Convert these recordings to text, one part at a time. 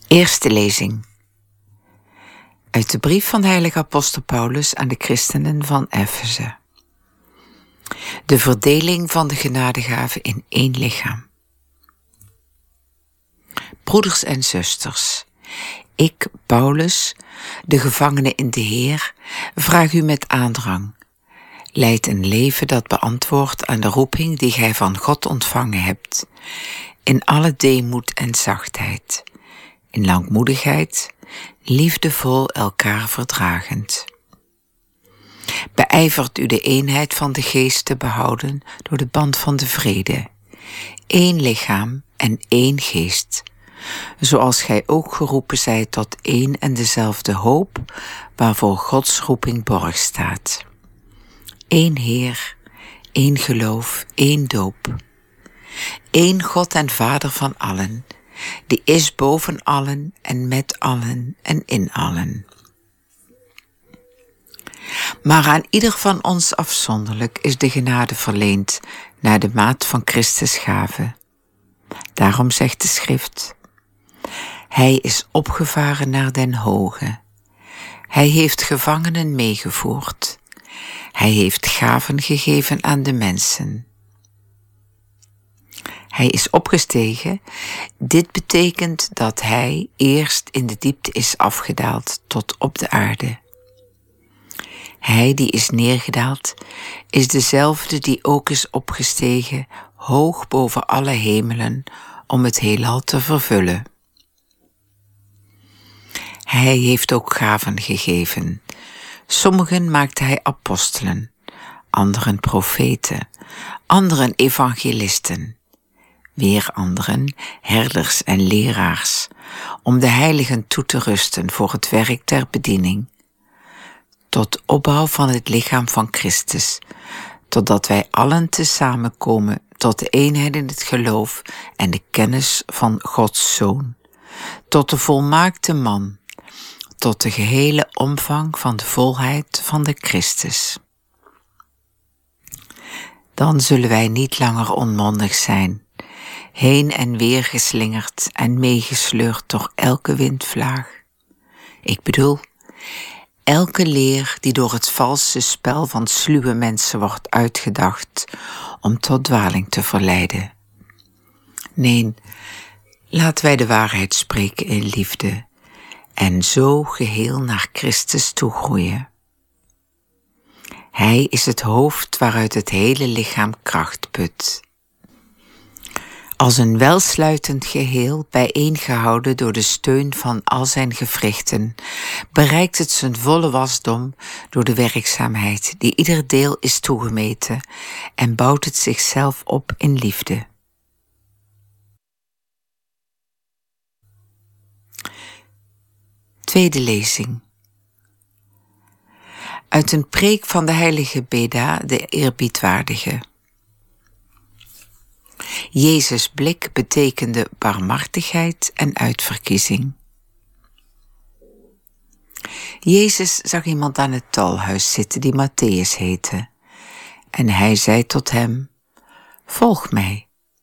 Eerste lezing. Uit de brief van de heilige apostel Paulus aan de christenen van Efeze. De verdeling van de genadegaven in één lichaam. Broeders en zusters, ik, Paulus, de gevangene in de Heer, vraag u met aandrang. Leid een leven dat beantwoordt aan de roeping die gij van God ontvangen hebt, in alle deemoed en zachtheid, in langmoedigheid, liefdevol elkaar verdragend. Beijvert u de eenheid van de geest te behouden door de band van de vrede, één lichaam en één geest, zoals gij ook geroepen zijt tot één en dezelfde hoop, waarvoor Gods roeping borg staat. Eén Heer, één geloof, één doop. Eén God en Vader van allen, die is boven allen en met allen en in allen. Maar aan ieder van ons afzonderlijk is de genade verleend naar de maat van Christus gave. Daarom zegt de schrift: Hij is opgevaren naar den hoge. Hij heeft gevangenen meegevoerd. Hij heeft gaven gegeven aan de mensen. Hij is opgestegen. Dit betekent dat hij eerst in de diepte is afgedaald tot op de aarde. Hij die is neergedaald, is dezelfde die ook is opgestegen, hoog boven alle hemelen, om het heelal te vervullen. Hij heeft ook gaven gegeven. Sommigen maakte hij apostelen, anderen profeten, anderen evangelisten, weer anderen herders en leraars, om de heiligen toe te rusten voor het werk der bediening, tot opbouw van het lichaam van Christus, totdat wij allen tezamen komen tot de eenheid in het geloof en de kennis van Gods Zoon, tot de volmaakte man, tot de gehele omvang van de volheid van de Christus. Dan zullen wij niet langer onmondig zijn, heen en weer geslingerd en meegesleurd door elke windvlaag. Ik bedoel, elke leer die door het valse spel van sluwe mensen wordt uitgedacht om tot dwaling te verleiden. Nee, laten wij de waarheid spreken in liefde en zo geheel naar Christus toe groeien. Hij is het hoofd waaruit het hele lichaam kracht put. Als een welsluitend geheel, bijeengehouden door de steun van al zijn gewrichten, bereikt het zijn volle wasdom door de werkzaamheid die ieder deel is toegemeten en bouwt het zichzelf op in liefde. Tweede lezing. Uit een preek van de heilige Beda, de eerbiedwaardige. Jezus' blik betekende barmhartigheid en uitverkiezing. Jezus zag iemand aan het tolhuis zitten die Mattheüs heette, en hij zei tot hem: Volg mij.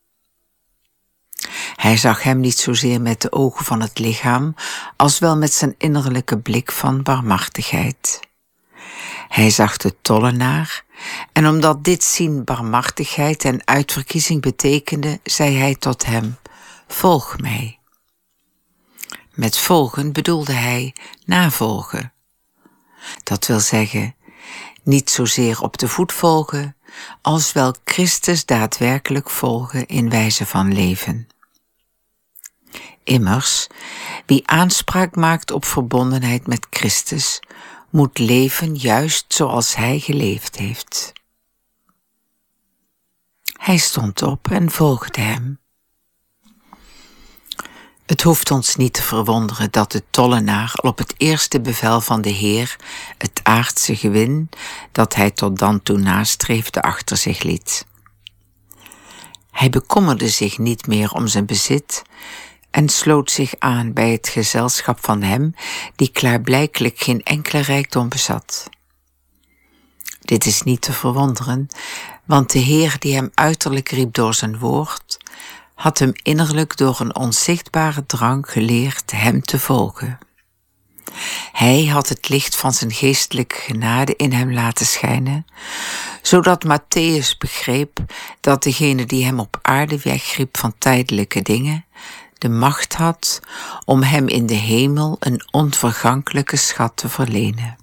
Hij zag hem niet zozeer met de ogen van het lichaam, als wel met zijn innerlijke blik van barmhartigheid. Hij zag de tollenaar, en omdat dit zien barmhartigheid en uitverkiezing betekende, zei hij tot hem: Volg mij. Met volgen bedoelde hij navolgen. Dat wil zeggen, niet zozeer op de voet volgen, als wel Christus daadwerkelijk volgen in wijze van leven. Immers, wie aanspraak maakt op verbondenheid met Christus, moet leven juist zoals hij geleefd heeft. Hij stond op en volgde hem. Het hoeft ons niet te verwonderen dat de tollenaar al op het eerste bevel van de Heer het aardse gewin, dat hij tot dan toe nastreefde, achter zich liet. Hij bekommerde zich niet meer om zijn bezit en sloot zich aan bij het gezelschap van hem die klaarblijkelijk geen enkele rijkdom bezat. Dit is niet te verwonderen, want de Heer die hem uiterlijk riep door zijn woord, had hem innerlijk door een onzichtbare drang geleerd hem te volgen. Hij had het licht van zijn geestelijke genade in hem laten schijnen, zodat Mattheüs begreep dat degene die hem op aarde wegriep van tijdelijke dingen, de macht had om hem in de hemel een onvergankelijke schat te verlenen.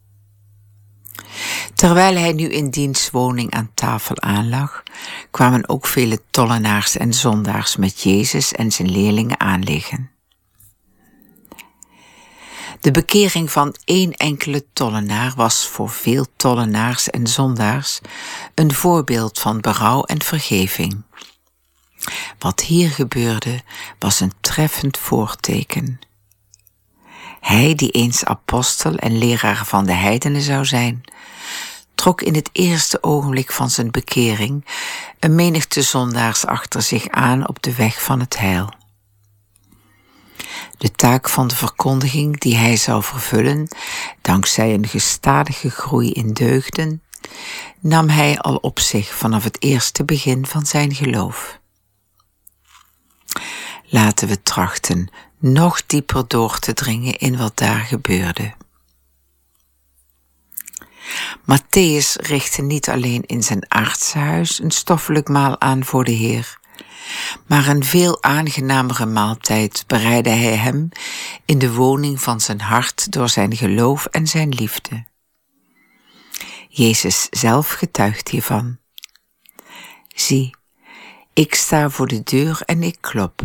Terwijl hij nu in diens woning aan tafel aanlag, kwamen ook vele tollenaars en zondaars met Jezus en zijn leerlingen aanliggen. De bekering van één enkele tollenaar was voor veel tollenaars en zondaars een voorbeeld van berouw en vergeving. Wat hier gebeurde was een treffend voorteken. Hij, die eens apostel en leraar van de heidenen zou zijn, trok in het eerste ogenblik van zijn bekering een menigte zondaars achter zich aan op de weg van het heil. De taak van de verkondiging die hij zou vervullen, dankzij een gestadige groei in deugden, nam hij al op zich vanaf het eerste begin van zijn geloof. Laten we trachten nog dieper door te dringen in wat daar gebeurde. Mattheüs richtte niet alleen in zijn aardse huis een stoffelijk maal aan voor de Heer, maar een veel aangenamere maaltijd bereidde hij hem in de woning van zijn hart door zijn geloof en zijn liefde. Jezus zelf getuigt hiervan. Zie, ik sta voor de deur en ik klop.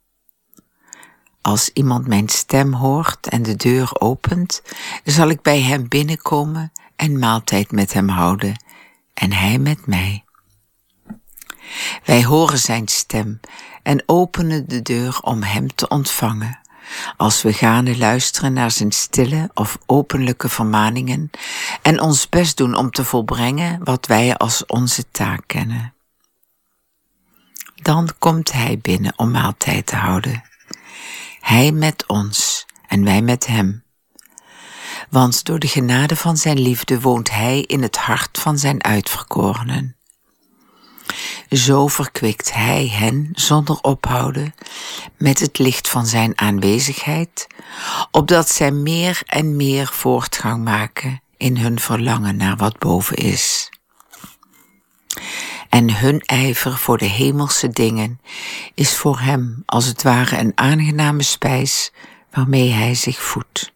Als iemand mijn stem hoort en de deur opent, zal ik bij hem binnenkomen en maaltijd met hem houden en hij met mij. Wij horen zijn stem en openen de deur om hem te ontvangen, als we gaarne luisteren naar zijn stille of openlijke vermaningen en ons best doen om te volbrengen wat wij als onze taak kennen. Dan komt hij binnen om maaltijd te houden. Hij met ons en wij met hem. Want door de genade van zijn liefde woont hij in het hart van zijn uitverkorenen. Zo verkwikt hij hen zonder ophouden met het licht van zijn aanwezigheid, opdat zij meer en meer voortgang maken in hun verlangen naar wat boven is. En hun ijver voor de hemelse dingen is voor hem als het ware een aangename spijs waarmee hij zich voedt.